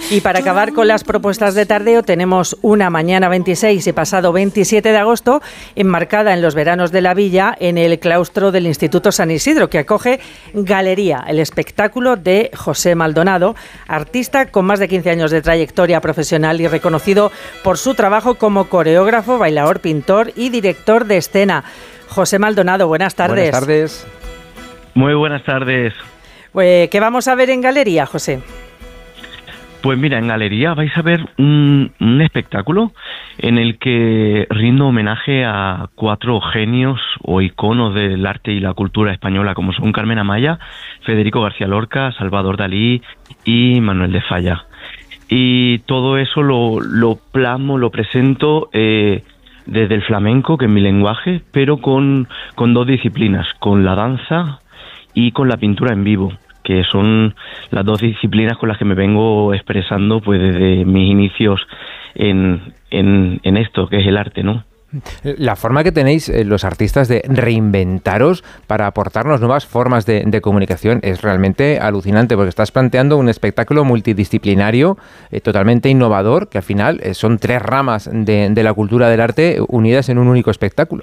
Y para acabar con las propuestas de tardeo, tenemos una mañana 26 y pasado 27 de agosto, enmarcada en los veranos de la Villa, en el claustro del Instituto San Isidro, que acoge Galería, el espectáculo de José Maldonado, artista con más de 15 años de trayectoria profesional y reconocido por su trabajo como coreógrafo, bailador, pintor y director de escena. José Maldonado, buenas tardes. Buenas tardes. Muy buenas tardes. ¿Qué vamos a ver en Galería, José? Pues mira, en Galería vais a ver un espectáculo en el que rindo homenaje a 4 genios o iconos del arte y la cultura española, como son Carmen Amaya, Federico García Lorca, Salvador Dalí y Manuel de Falla. Y todo eso lo plasmo, lo presento desde el flamenco, que es mi lenguaje, pero con 2 disciplinas, con la danza y con la pintura en vivo, que son las 2 disciplinas con las que me vengo expresando pues desde mis inicios en esto, que es el arte, ¿no? La forma que tenéis los artistas de reinventaros para aportarnos nuevas formas de comunicación es realmente alucinante, porque estás planteando un espectáculo multidisciplinario totalmente innovador, que al final son 3 ramas de la cultura del arte unidas en un único espectáculo.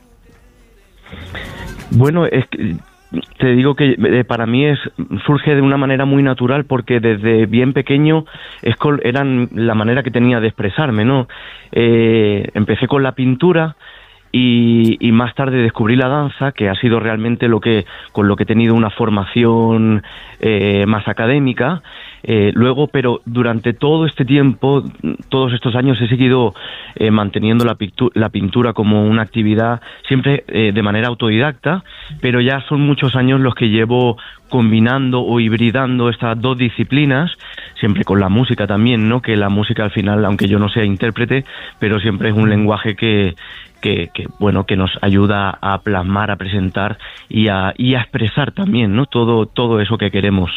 Bueno, es que te digo que para mí surge de una manera muy natural, porque desde bien pequeño era la manera que tenía de expresarme, ¿no? Empecé con la pintura y más tarde descubrí la danza, que ha sido realmente con lo que he tenido una formación más académica. Luego, pero durante todo este tiempo, todos estos años, he seguido manteniendo la pintura como una actividad siempre de manera autodidacta, pero ya son muchos años los que llevo combinando o hibridando estas 2 disciplinas, siempre con la música también, ¿no? Que la música al final, aunque yo no sea intérprete, pero siempre es un lenguaje que nos ayuda a plasmar, a presentar y a expresar también, ¿no? Todo eso que queremos.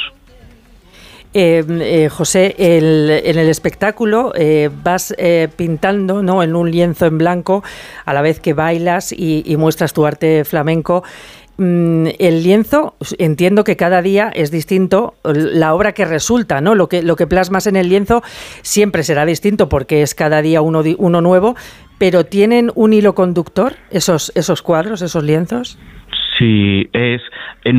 José, en el espectáculo vas pintando, ¿no?, en un lienzo en blanco a la vez que bailas y muestras tu arte flamenco. El lienzo, entiendo que cada día es distinto, la obra que resulta, ¿no? Lo que plasmas en el lienzo siempre será distinto porque es cada día uno nuevo, pero ¿tienen un hilo conductor esos cuadros, esos lienzos? Sí,